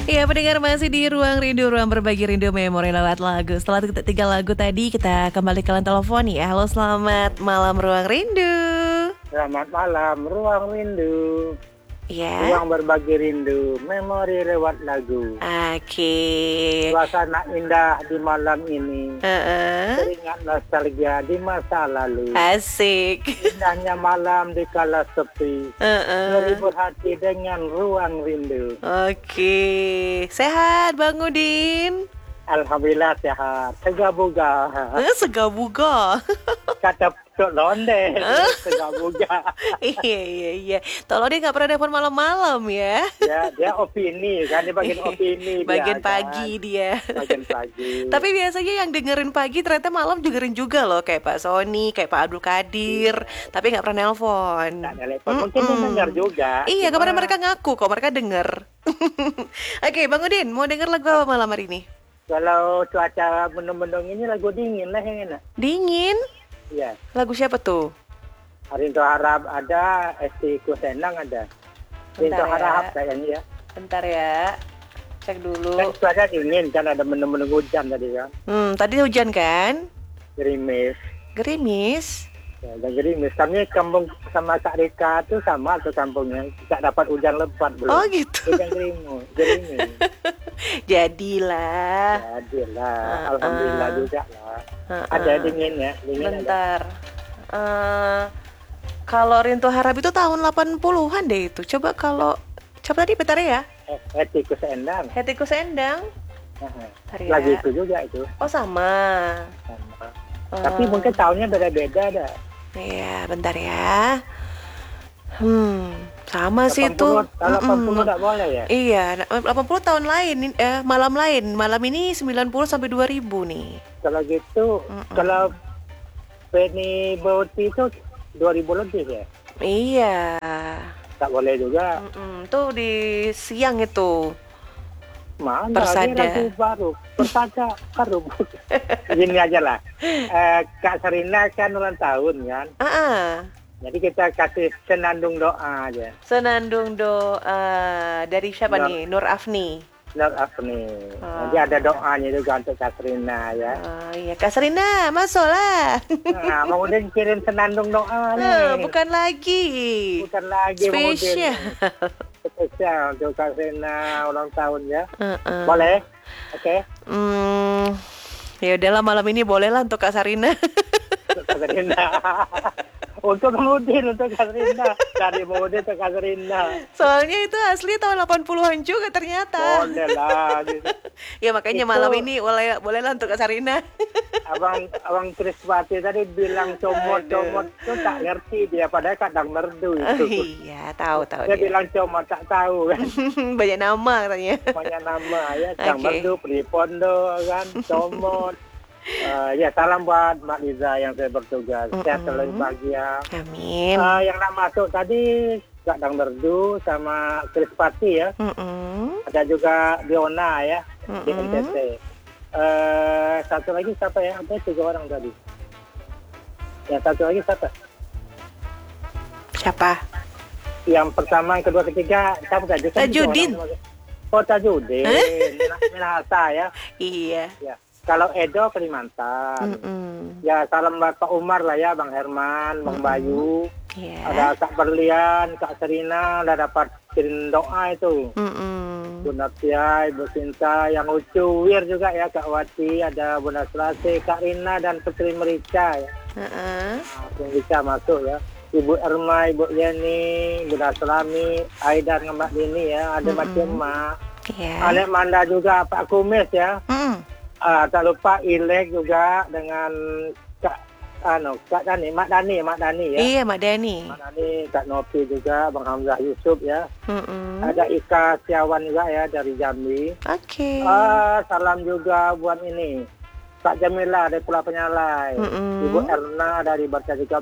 Iya, pendengar masih di Ruang Rindu, ruang berbagi rindu memori lewat lagu. Setelah 3 lagu tadi, kita kembali ke line telepon ya. Halo, selamat malam Ruang Rindu. Selamat malam, Ruang Rindu. Ya. Ruang berbagi rindu, memori lewat lagu. Oke. Suasana indah di malam ini. Teringat nostalgia di masa lalu. Asik. Indahnya malam di kala sepi. Melibur hati dengan Ruang Rindu. Oke. Sehat Bang Udin? Alhamdulillah sehat. Segabuga. Segabuga. Kata Tok Londe. Segabuga. Iya. Tolong dia nggak pernah telepon malam-malam ya. Ya, dia opini kan, dia bagian opini. Bagian dia, pagi kan? dia. Bagian pagi. Tapi biasanya yang dengerin pagi ternyata malam dengerin juga loh. Kayak Pak Sony, kayak Pak Abdul Kadir. Tapi nggak pernah nelpon. Nggak nelpon. Mungkin dia dengar juga. Iya, Cuma... kemarin mereka ngaku kok mereka denger. Oke, Bang Udin, mau denger lagu apa malam hari ini? Kalau cuaca mendung-mendung ini lagu dingin lah yang enak. Dingin? Iya. Lagu siapa tuh? Rindu Harap ada, Esti Kusenang ada. Rindu Harap kayaknya ya. Bentar ya. Cek dulu. Kan cuaca dingin kan, ada mendung-mendung hujan tadi kan. Tadi hujan kan? Gerimis. Gerimis? Ya, ada gerimis. Kami kampung sama Kak Rika tuh sama tuh kampungnya. Tidak dapat hujan lebat belum. Oh gitu. Hujan gerimis. Jadilah. Alhamdulillah juga lah. Ada dingin ya. Bentar. Kalau Rindu Harap itu tahun 80-an deh itu. Coba tadi bentar ya. Hetikus Endang. Hetikus Endang. Lagi itu juga itu. Oh sama. Tapi mungkin tahunnya beda-beda dah. Iya, bentar ya. Sama 80, sih itu. Kalau 80 enggak boleh ya? Iya, 80 tahun lain, malam lain. Malam ini 90 sampai 2000 nih. Kalau gitu, kalau Penny Beauty itu 2000 lebih ya? Iya. Tak boleh juga. Tuh di siang itu. Mana Persada. ini lagu baru. Persada baru. Gini aja lah. Kak Serina kan ulang tahun kan? Jadi kita kasih senandung doa aja. Senandung doa dari siapa nih? Nur Afni. Nur Afni. Jadi ada doanya juga untuk Kak Serina ya. Iya, Kak Serina, masuklah. Nah, mau Udin kirim senandung doa nih. Bukan lagi. Spesial. Spesial untuk Kak Serina ulang tahun ya. Boleh? Oke. Ya udahlah, malam ini bolehlah untuk Kak Sarina. Untuk Kak Serina. Untuk Mudin, untuk Kak Serina. Dari Mudin untuk Kak Serina. Soalnya itu asli tahun 80-an juga ternyata. Boleh lah. Gitu. Ya makanya itu... malam ini bolehlah untuk Kak Sarina. Abang Krispati tadi bilang comot itu tak ngerti dia, padahal kadang merdu itu. Iya, tahu dia bilang comot tak tahu kan. Banyak nama katanya. Banyak nama ya, kadang merdu, Pripondo kan, comot. Ya salam buat Mbak Liza yang saya bertugas. Sehat selalu bahagia. Amin. Yang nak masuk tadi kadang merdu sama Krispati ya. Ada juga Diona ya di NTT. Satu lagi siapa ya? Ada 3 orang tadi. Yang satu lagi siapa? Siapa? Yang pertama, yang kedua, ketiga siapa tadi? Tajudin. Oh, Tajudin. Minahasa ya. Iya. Ya. Kalau Edo Kalimantan. Ya salam Bapak Umar lah ya, Bang Herman, Bang Bayu. Ada Kak Berlian, Kak Serina, udah dapat kirim doa itu. Bunda Tia, Ibu Sinta, yang lucu, Wir juga ya, Kak Wati, ada Bunda Selasi, Kak Rina, dan Putri Merica ya. Merica masuk ya. Ibu Erma, Ibu Yeni, Bunda Selami, Aida dengan Mbak Dini ya, ada macam Mak. Anek Manda juga, Pak Kumis ya. Tak lupa Ilek juga dengan Mak Dani ya. Iya, Mak Dani. Mak Dani, Kak Nopi juga, Bang Hamzah Yusuf ya. Ada Ika Siawan juga ya dari Jambi. Oke. Salam juga buat ini Kak Jamila dari Pulau Penyalai. Ibu Erna dari Barca 13.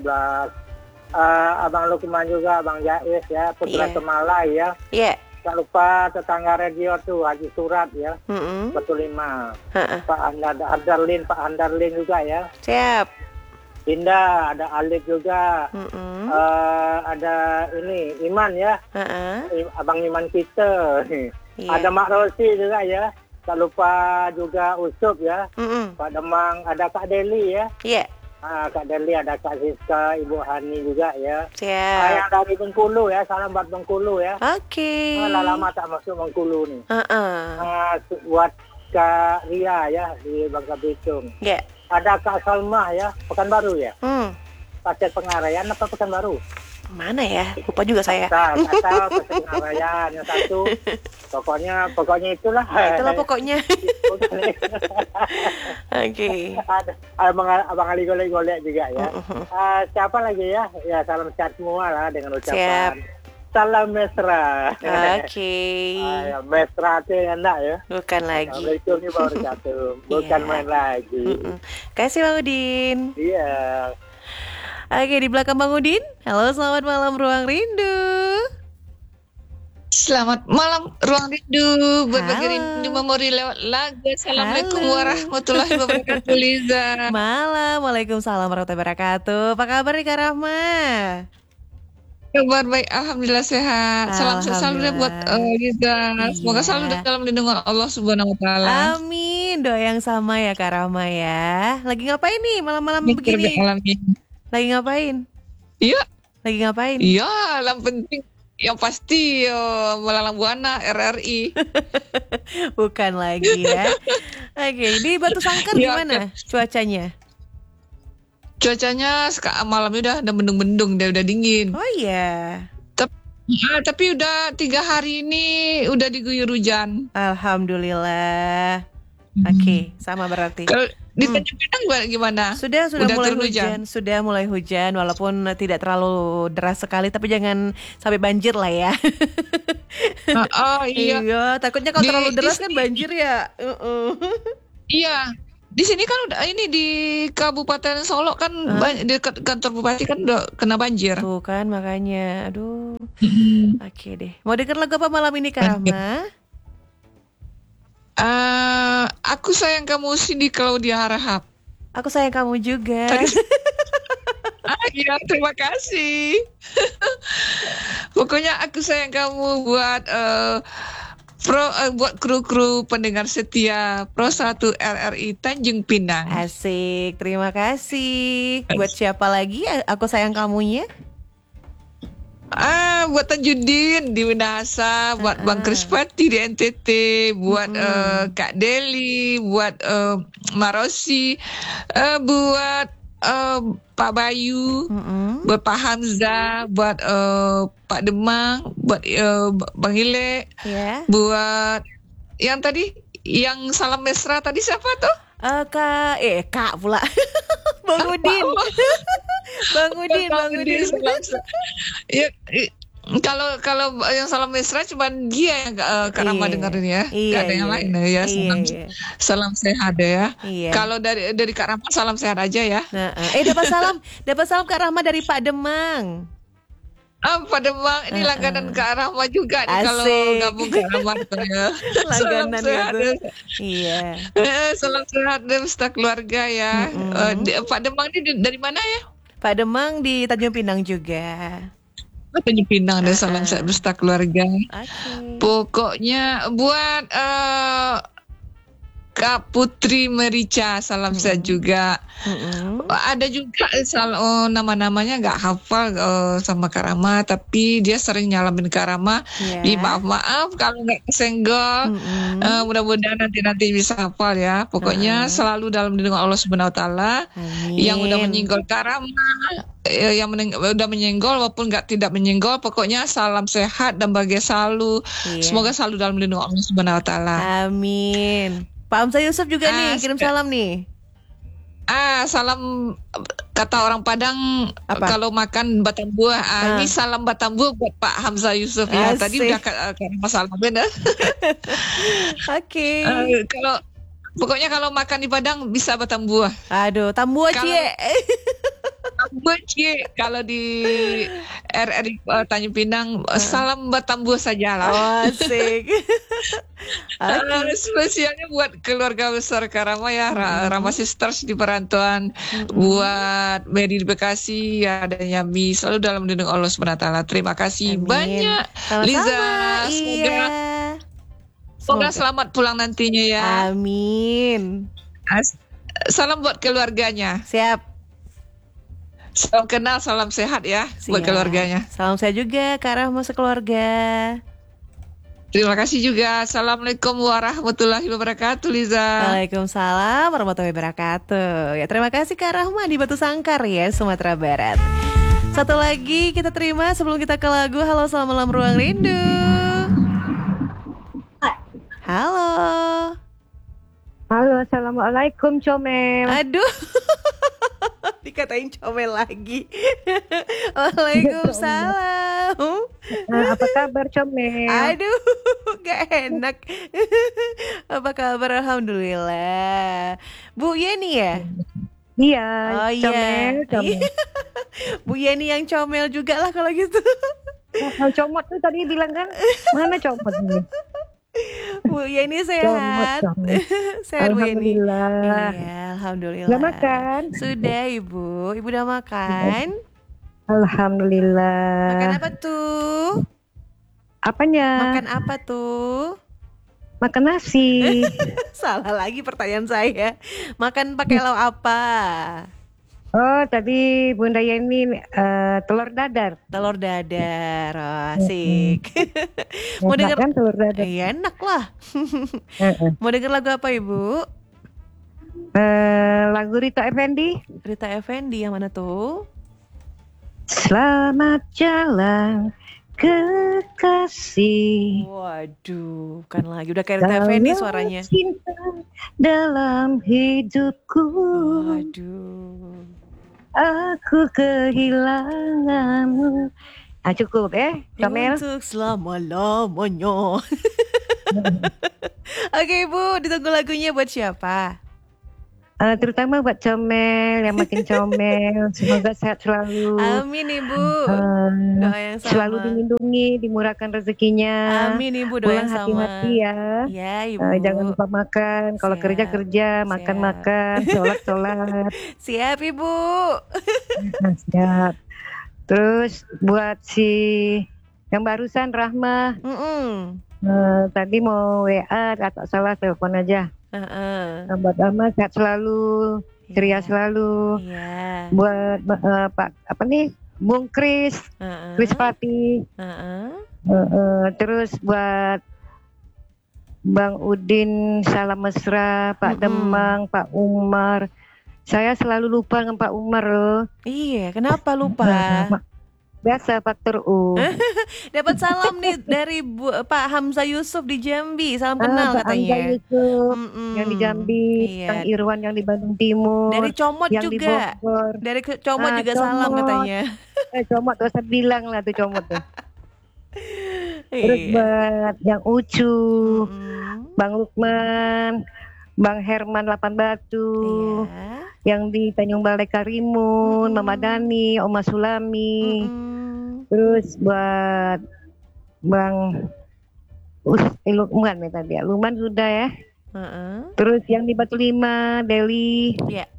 Abang Lukman juga, Abang Jais ya, Putra Semalai ya. Iya. Tak lupa tetangga radio tuh Haji Surat ya. Betul 5. Pak Andarlin juga ya. Siap. Dinda, ada Alif juga. Ada ini Iman ya. Abang Iman kita. Ada Mak Rosi juga ya. Tak lupa juga Usup ya. Pak Demang, ada Kak Deli ya. Iya. Kak Deli, ada Kak Siska, Ibu Hani juga ya. Siap. Yang dari Bengkulu ya, salam buat Bengkulu ya. Oke. Lama tak masuk Bengkulu nih. Buat Kak Ria ya di Bangka Belitung. Yeah. Ada Kak Salma ya, Pekanbaru ya. Pasir Pengarayan apa Pekanbaru? Mana ya? Lupa juga saya. Atau Pasir Pengarayan yang satu. Pokoknya itulah. Itulah pokoknya. Oke. Ada Abang Ali golek-golek juga ya. Siapa lagi ya? Ya salam sehat semua lah dengan ucapan. Salam mesra. Oke. Mesra itu enak ya. Bukan lagi. Assalamualaikum nih baru satu. Bukan main lagi. Kasih Bang Udin. Iya. Oke, di belakang Bang Udin. Halo, selamat malam Ruang Rindu. Selamat malam Ruang Rindu, berbagi rindu memori lewat lagu. Assalamualaikum warahmatullahi wabarakatuh, Liza. Malam, waalaikumsalam warahmatullahi wabarakatuh. Apa kabar nih Kak Rahma? Kabar baik, alhamdulillah sehat. Salam sehat selalu buat Liza. Semoga selalu dalam lindungan Allah Subhanahu Wa Taala. Amin. Doa yang sama ya Kak Rahma ya. Lagi ngapain nih malam-malam begini? Lagi ngapain? Iya. Lagi ngapain? Iya, yang penting. Yang pasti melalang buana RRI. Bukan lagi ya. Oke, di Batu Sangkar gimana cuacanya? Cuacanya malamnya udah mendung-mendung, udah dingin. Oh iya. Tapi udah 3 hari ini udah diguyur hujan. Alhamdulillah. Oke, sama berarti. Kalau di Tanjung Pinang gimana? Sudah mulai hujan. Sudah mulai hujan walaupun tidak terlalu deras sekali tapi jangan sampai banjir lah ya. Iya, takutnya kalau terlalu deras kan banjir ya. Iya. Di sini kan udah ini di Kabupaten Solo kan di kantor bupati kan udah kena banjir. Tuh kan makanya. Aduh. Oke deh. Mau denger lagu apa malam ini Kak Rahma? Aku sayang kamu Cindy Claudia Harahap. Aku sayang kamu juga. Iya, terima kasih. Pokoknya aku sayang kamu buat buat kru-kru pendengar setia Pro 1 RRI Tanjung Pinang. Asik, terima kasih. Buat siapa lagi aku sayang kamunya? Buat Tanjudin di Minahasa, buat Bang Krispati di NTT, buat Kak Deli, buat Marosi, buat Pak Bayu, buat Pak Hamzah, buat Pak Demang, buat Bang Ile, buat yang tadi, yang salam mesra tadi siapa tuh? Kak pula. Bang Udin. Bang Udin. Ya, kalau yang salam mesra cuma dia yang Kak Rama dengerin ya. Gak ada yang lain ya. Salam sehat ya. Kalau dari Kak Rama salam sehat aja ya. Dapat salam Kak Rama dari Pak Demang. Pak Demang ini langganan Kak Rahma juga nih kalau gabung Kak Rahma ya. Langganan sehat, gitu. Iya. Salam sehat dan beserta keluarga ya. Pak Demang ini dari mana ya? Pak Demang di Tanjung Pinang juga. Tanjung Pinang dan salam sehat beserta keluarga. Pokoknya buat Kak Putri Merica salam sehat juga. Ada juga nama-namanya nggak hafal sama Kak Rama, tapi dia sering nyalamin Kak Rama. Maaf kalau nggak kesenggol. Mudah-mudahan nanti bisa hafal ya. Pokoknya selalu dalam lindungan Allah Subhanahu Wa Taala. Yang udah menyinggol Kak Rama, yang udah menyenggol walaupun tidak menyenggol, pokoknya salam sehat dan bahagia selalu. Semoga selalu dalam lindungan Allah Subhanahu Wa Taala. Amin. Pak Hamzah Yusuf juga nih kirim salam nih. Salam kata orang Padang kalau makan batang buah. Ini salam batang buah buat Pak Hamzah Yusuf ya. Tadi udah masalah benar. Oke. Pokoknya kalau makan di Padang bisa batang buah. Aduh, tambua cie. Kalau di RRI Tanjung Pinang salam batang buah sajalah. Asik. Spesialnya buat keluarga besar Karama ya, Rama Sisters di perantauan, buat Mary di Bekasi, ada Yami, selalu dalam lindungan Allah SWT. Terima kasih banyak. Sama-sama. Liza. Semoga selamat pulang nantinya ya. Amin. Salam buat keluarganya. Siap. Salam kenal, salam sehat ya. Siap. Buat keluarganya. Salam saya juga ke arah sekeluarga. Terima kasih juga. Assalamualaikum warahmatullahi wabarakatuh, Liza. Waalaikumsalam warahmatullahi wabarakatuh. Ya, terima kasih Kak Rahma di Batu Sangkar ya, Sumatera Barat. Satu lagi kita terima sebelum kita ke lagu. Halo, selamat malam Ruang Rindu. Halo. Halo, assalamualaikum Comel. Aduh. Dikatain comel lagi. Waalaikumsalam. Apa kabar Comel? Aduh, gak enak. Apa kabar? Alhamdulillah. Bu Yeni ya? Iya, Oh Comel, iya. Comel. Bu Yeni yang comel juga lah kalau gitu. Comot tuh tadi bilang kan, mana comot ini? Bu Yeni sehat. Comot. Sehat Bu Yeni. Alhamdulillah. Iya, alhamdulillah. Udah makan? Sudah Ibu. Ibu udah makan? Alhamdulillah. Makan apa tuh? Apanya? Makan apa tuh? Makan nasi. Salah lagi pertanyaan saya. Makan pakai lauk apa? Oh, tadi Bunda Yeni telur dadar. Telur dadar. Oh, asik. Mau Enak denger? kan telur dadar? Iya, enak lah. Mau denger lagu apa Ibu? Lagu Rita Effendy. Rita Effendy yang mana tuh? Selamat jalan kekasih. Waduh, bukan lagi. Udah kayak Rita Effendy suaranya. Cinta dalam hidupku. Waduh. Aku kehilanganmu. Cukup Comel. Untuk selama-lamanya. Oke Ibu, ditunggu lagunya buat siapa? Terutama buat Comel yang makin comel. Semoga sehat selalu. Amin Ibu. Doa yang sama. Selalu dilindungi, dimurahkan rezekinya. Amin Ibu, doa yang Pulang sama. hati-hati ya. Ya Ibu. Jangan lupa makan. Kalau Siap. kerja, makan-makan. Sholat. Siap Ibu. Siap. Terus buat si yang barusan Rahma. Tadi mau WA atau salah telepon aja. Buat Rahma sehat selalu, ceria selalu. Iya. Buat Pak Bung Kris, Kris Pati. Terus buat Bang Udin, salam mesra, Pak Demang, Pak Umar. Saya selalu lupa dengan Pak Umar loh. Iya, kenapa lupa? Biasa faktor U. Dapat salam nih dari Pak Hamzah Yusuf di Jambi. Salam kenal Pak katanya. Hamzah Yusuf yang di Jambi, Iya. Kang Irwan yang di Bandung Timur. Dari Comot yang juga. Di Bogor. Dari Comot juga salam Comot. katanya. Comot gak usah bilang lah tuh Comot tuh. Terus buat yang Ucu, Bang Lukman, Bang Herman Lapan Batu, yang di Tanjung Balai Karimun, Mama Dani, Oma Sulami. Terus buat Bang Lukman ya tadi ya. Lukman sudah ya. Terus yang di Batu Lima, Deli.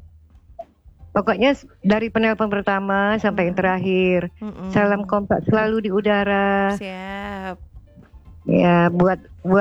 Pokoknya dari penelpon pertama sampai yang terakhir. Salam kompak selalu di udara. Siap. Ya, buat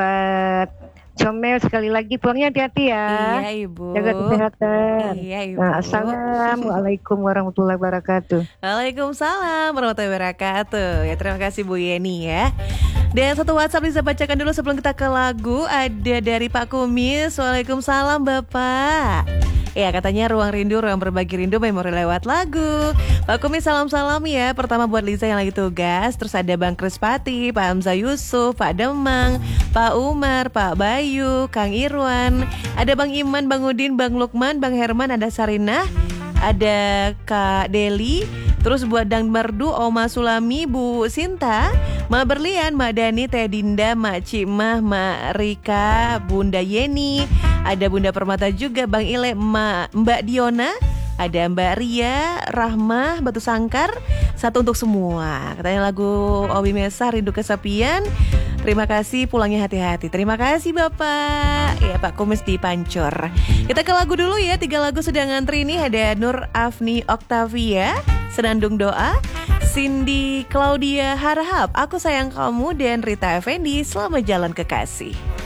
Comel sekali lagi pulangnya hati-hati ya. Iya Ibu. Jaga kesehatan. Iya Ibu. Assalamualaikum warahmatullahi wabarakatuh. Waalaikumsalam warahmatullahi wabarakatuh. Ya, terima kasih Bu Yeni ya. Dan satu WhatsApp bisa bacakan dulu sebelum kita ke lagu. Ada dari Pak Kumis. Waalaikumsalam Bapak. Ya, katanya ruang rindu, ruang berbagi rindu, memori lewat lagu. Pak Kumis salam-salam ya. Pertama buat Lisa yang lagi tugas. Terus ada Bang Kris Pati, Pak Hamzah Yusuf, Pak Demang, Pak Umar, Pak Bayu, Kang Irwan. Ada Bang Iman, Bang Udin, Bang Lukman, Bang Herman, ada Sarinah, ada Kak Deli. Terus buat Dang Merdu, Oma Sulami, Bu Sinta, Mak Berlian, Mak Dani, Teh Dinda, Mak Cimah, Mak Rika, Bunda Yeni, ada Bunda Permata juga, Bang Ile, Mbak Diona, ada Mbak Ria, Rahmah, Batu Sangkar. Satu untuk semua. Katanya lagu Obi Mesa, Rindu Kesepian. Terima kasih, pulangnya hati-hati. Terima kasih Bapak. Ya, Pak Kumis di Pancor. Kita ke lagu dulu ya. 3 lagu sedang ngantri nih. Ada Nur Afni Oktavia, Senandung Doa, Cindy Claudia Harahap, Aku Sayang Kamu, dan Rita Effendy, Selamat Jalan Kekasih.